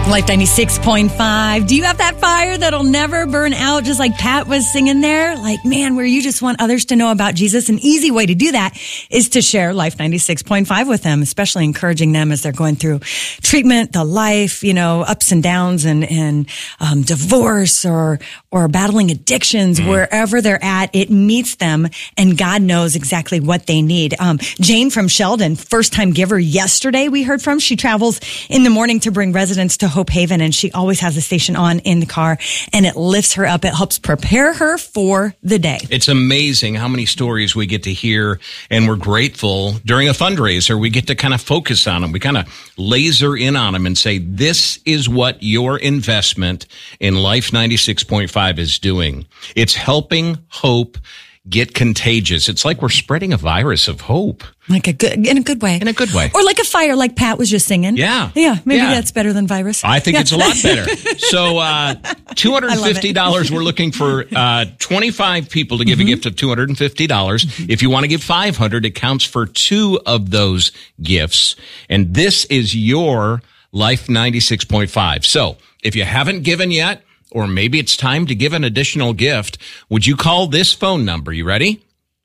Life 96.5. Do you have that fire that'll never burn out, just like Pat was singing there? Like, man, where you just want others to know about Jesus. An easy way to do that is to share Life 96.5 with them, especially encouraging them as they're going through treatment, the life, ups and downs and divorce or battling addictions, wherever they're at, it meets them and God knows exactly what they need. Jane from Sheldon, first time giver yesterday we heard from. She travels in the morning to bring residents to Hope Haven, and she always has the station on in the car, and it lifts her up. It helps prepare her for the day. It's amazing how many stories we get to hear, and we're grateful during a fundraiser. We get to kind of focus on them. We kind of laser in on them and say, this is what your investment in Life 96.5 is doing. It's helping hope get contagious. It's like we're spreading a virus of hope. In a good way. In a good way. Or like a fire, like Pat was just singing. Yeah. Yeah, maybe that's better than virus. I think it's a lot better. So $250, we're looking for 25 people to give a gift of $250. If you want to give $500, it counts for 2 of those gifts. And this is your Life 96.5. So if you haven't given yet, or maybe it's time to give an additional gift, would you call this phone number? You ready?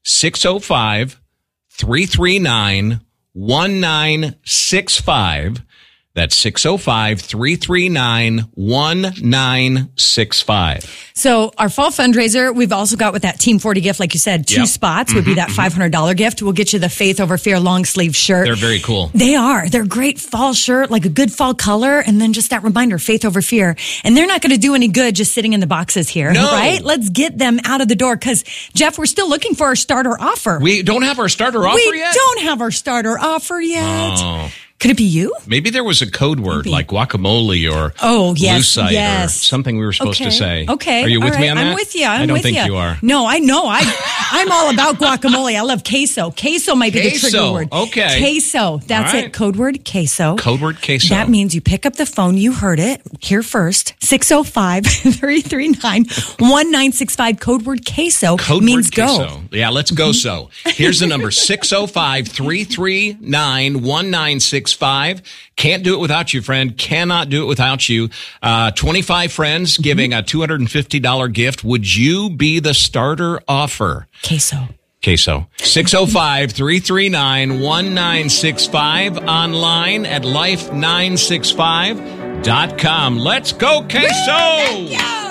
605-339-1965. That's 605-339-1965. So our fall fundraiser, we've also got with that Team 40 gift, like you said, 2 spots would be that $500 gift. We'll get you the Faith Over Fear long sleeve shirt. They're very cool. They are. They're great fall shirt, like a good fall color. And then just that reminder, Faith Over Fear. And they're not going to do any good just sitting in the boxes here, right? Let's get them out of the door. Because, Jeff, we're still looking for our starter offer. We don't have our starter offer yet? We don't have our starter offer yet. Oh. Could it be you? Maybe there was a code word like guacamole or lucite or something we were supposed to say. Okay. Are you with me on that? I'm with you. I don't think you are. No, I know. I'm all about guacamole. I love queso. Queso might be the trigger word. Okay. Queso. That's it. Code word queso. Code word queso. That means you pick up the phone. You heard it here first. 605-339-1965. Code word queso. Code means word queso. Yeah, let's go so. Here's the number. 605-339-1965. Can't do it without you, friend. Cannot do it without you. 25 friends giving a $250 gift. Would you be the starter offer? Queso. 605-339-1965. Online at life965.com. Let's go, queso!